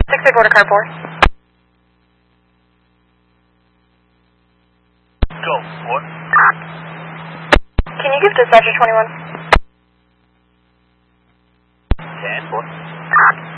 634 to car 4. Go, what? Can you give dispatcher 21? 10, what?